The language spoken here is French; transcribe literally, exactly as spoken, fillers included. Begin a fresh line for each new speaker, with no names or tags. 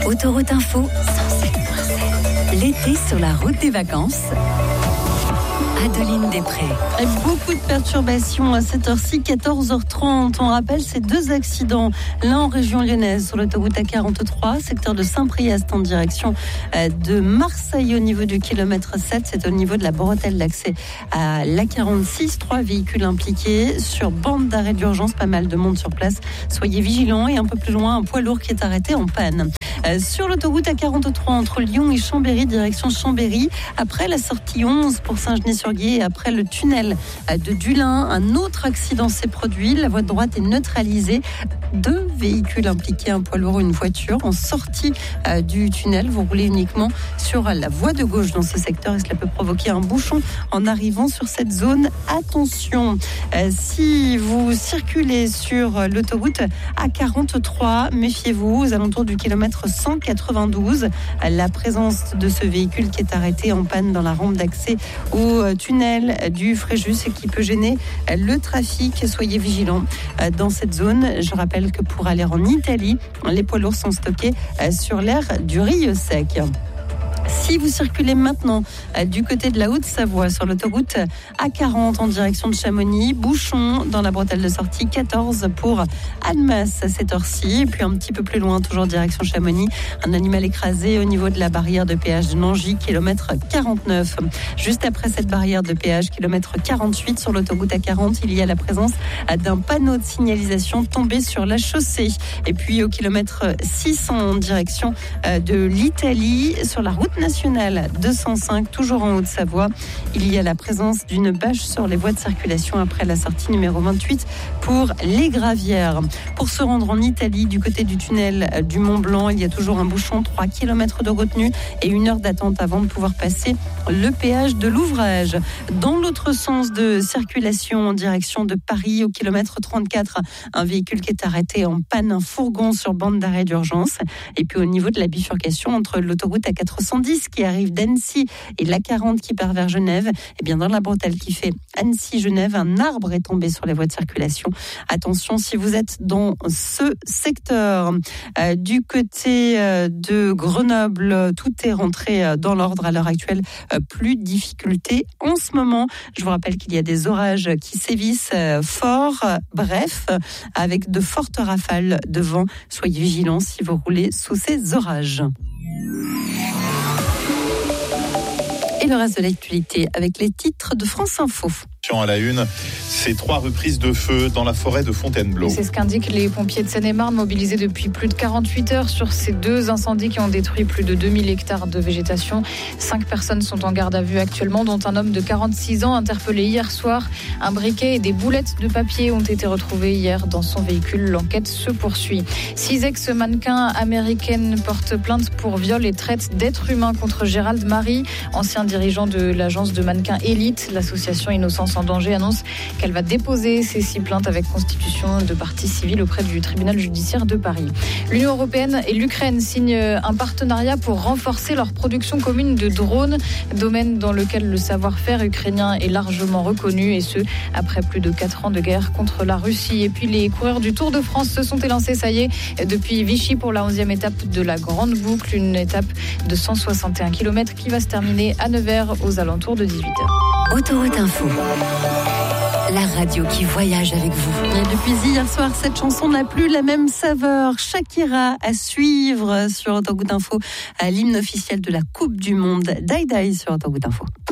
Autoroute Info, cent sept virgule sept. L'été sur la route des vacances. Adeline Després.
Et beaucoup de perturbations à cette heure-ci, quatorze heures trente. On rappelle ces deux accidents. L'un en région lyonnaise sur l'autoroute A quarante-trois, secteur de Saint-Priest en direction de Marseille au niveau du kilomètre sept. C'est au niveau de la bretelle d'accès à l'A quarante-six. Trois véhicules impliqués sur bande d'arrêt d'urgence. Pas mal de monde sur place. Soyez vigilants. Et un peu plus loin, un poids lourd qui est arrêté en panne. Euh, sur l'autoroute A quarante-trois entre Lyon et Chambéry, direction Chambéry, après la sortie onze pour Saint-Genis-sur-Guiers et après le tunnel de Dulin, un autre accident s'est produit. La voie de droite est neutralisée. Deux véhicules impliqués, un poids lourd et une voiture, en sortie euh, du tunnel. Vous roulez uniquement sur la voie de gauche dans ce secteur et cela peut provoquer un bouchon en arrivant sur cette zone. Attention, euh, si vous circulez sur l'autoroute A quarante-trois, méfiez-vous aux alentours du kilomètre cent quatre-vingt-douze. La présence de ce véhicule qui est arrêté en panne dans la rampe d'accès au tunnel du Fréjus et qui peut gêner le trafic. Soyez vigilants dans cette zone. Je rappelle que pour aller en Italie, les poids lourds sont stockés sur l'aire du Rieux Sec. Si vous circulez maintenant euh, du côté de la Haute-Savoie sur l'autoroute A quarante en direction de Chamonix, bouchon dans la bretelle de sortie, quatorze pour Annemasse à cette heure-ci. Et puis un petit peu plus loin, toujours direction Chamonix, un animal écrasé au niveau de la barrière de péage de Nangy, kilomètre quarante-neuf. Juste après cette barrière de péage, kilomètre quarante-huit sur l'autoroute A quarante, il y a la présence d'un panneau de signalisation tombé sur la chaussée. Et puis au kilomètre six en direction euh, de l'Italie, sur la route nationale deux cent cinq, toujours en Haute-Savoie, il y a la présence d'une bâche sur les voies de circulation après la sortie numéro vingt-huit pour les Gravières. Pour se rendre en Italie, du côté du tunnel du Mont-Blanc, il y a toujours un bouchon, trois kilomètres de retenue et une heure d'attente avant de pouvoir passer le péage de l'ouvrage. Dans l'autre sens de circulation en direction de Paris, au kilomètre trente-quatre, un véhicule qui est arrêté en panne, un fourgon sur bande d'arrêt d'urgence. Et puis au niveau de la bifurcation entre l'autoroute A quatre cent dix qui arrive d'Annecy et l'A quarante qui part vers Genève, et bien dans la bretelle qui fait Annecy-Genève, un arbre est tombé sur les voies de circulation. Attention si vous êtes dans ce secteur. Euh, du côté euh, de Grenoble, tout est rentré euh, dans l'ordre à l'heure actuelle. Euh, plus de difficultés en ce moment. Je vous rappelle qu'il y a des orages qui sévissent euh, fort. Euh, bref, euh, avec de fortes rafales de vent. Soyez vigilants si vous roulez sous ces orages. Et le reste de l'actualité avec les titres de France Info.
À la une, ces trois reprises de feu dans la forêt de Fontainebleau.
C'est ce qu'indiquent les pompiers de Seine-et-Marne, mobilisés depuis plus de quarante-huit heures sur ces deux incendies qui ont détruit plus de deux mille hectares de végétation. Cinq personnes sont en garde à vue actuellement, dont un homme de quarante-six ans interpellé hier soir. Un briquet et des boulettes de papier ont été retrouvés hier dans son véhicule. L'enquête se poursuit. Six ex-mannequins américaines portent plainte pour viol et traite d'êtres humains contre Gérald Marie, ancien dirigeant de l'agence de mannequins Élite. L'association Innocence en danger annonce qu'elle va déposer ces six plaintes avec constitution de partie civile auprès du tribunal judiciaire de Paris. L'Union européenne et l'Ukraine signent un partenariat pour renforcer leur production commune de drones, domaine dans lequel le savoir-faire ukrainien est largement reconnu, et ce, après plus de quatre ans de guerre contre la Russie. Et puis les coureurs du Tour de France se sont élancés, ça y est, depuis Vichy pour la onzième étape de la Grande Boucle, une étape de cent soixante et un kilomètres qui va se terminer à Nevers aux alentours de dix-huit heures.
Autoroute Info, la radio qui voyage avec vous.
Et depuis hier soir, cette chanson n'a plus la même saveur. Shakira à suivre sur Autoroute Info, à l'hymne officiel de la Coupe du Monde. Die Die sur Autoroute Info.